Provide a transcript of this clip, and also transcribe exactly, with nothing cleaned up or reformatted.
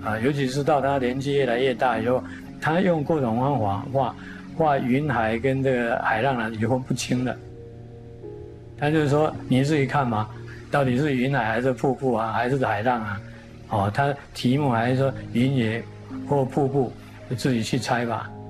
啊，尤其是到他年纪越来越大以后，他用各种方法画画云海跟这个海浪呢，也分不清了。他就是说，你自己看嘛，到底是云海还是瀑布啊，还是海浪啊？哦，他题目还是说云野或瀑布，自己去猜吧。